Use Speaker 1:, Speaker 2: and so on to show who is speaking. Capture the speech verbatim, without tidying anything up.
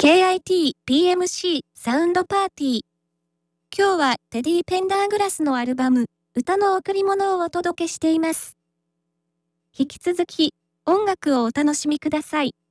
Speaker 1: ケーアイティーピーエムシー サウンドパーティー。今日はテディ・ペンダーグラスのアルバム、歌の贈り物をお届けしています。引き続き、音楽をお楽しみください。